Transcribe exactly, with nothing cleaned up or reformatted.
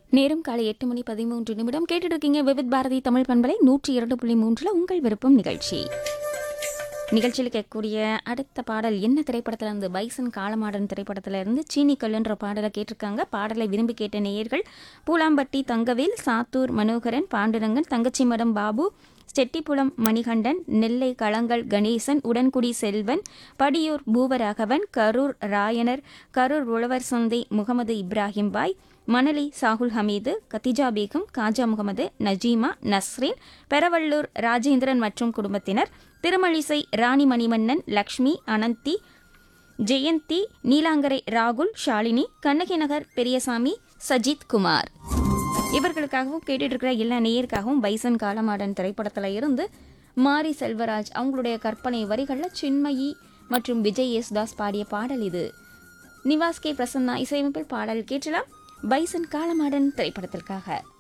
நேரம் காலை எட்டு மணி பதிமூன்று நிமிடம் கேட்டுட்டு இருக்கீங்க விவித் பாரதி தமிழ் பண்பலை நூற்றி இரண்டு புள்ளி மூன்றுல உங்கள் விருப்பம் நிகழ்ச்சி. நிகழ்ச்சியில் கேட்கக்கூடிய அடுத்த பாடல் என்ன திரைப்படத்துல இருந்து பைசன் காலமாடன் திரைப்படத்துல இருந்து சீனி கல்லுன்ற பாடலை கேட்டிருக்காங்க. பாடலை விரும்பி கேட்ட நேயர்கள் பூலாம்பட்டி தங்கவேல், சாத்தூர் மனோகரன், பாண்டுரங்கன், தங்கச்சிமடம் பாபு, செட்டிப்புலம் மணிகண்டன், நெல்லை களங்கள் கணேசன், உடன்குடி செல்வன், படியூர் பூவராகவன், கரூர் ராயனர், கரூர் உழவர் சந்தை முகமது இப்ராஹிம் பாய், மணலி சாகுல் ஹமீது, கத்திஜா பேகம், காஜா முகமது, நஜீமா, நஸ்ரீன், பெரவள்ளூர் ராஜேந்திரன் மற்றும் குடும்பத்தினர், திருமழிசை ராணி மணிமன்னன், லக்ஷ்மி, அனந்தி, ஜெயந்தி, நீலாங்கரை ராகுல், ஷாலினி, கண்ணகி நகர் பெரியசாமி, சஜித் குமார் இவர்களுக்காகவும் கேட்டுட்டு இருக்கிற எல்லா நேயருக்காகவும் பைசன் காலமாடன் திரைப்படத்தில் இருந்து மாரி செல்வராஜ் அவங்களுடைய கற்பனை வரிகளில் சின்மயி மற்றும் விஜய் யேசுதாஸ் பாடிய பாடல் இது. நிவாஸ் கே பிரசன்னா இசையமைப்பில் பாடல் கேட்டலாம் பைசன் காலமாடன் திரைப்படத்திற்காக.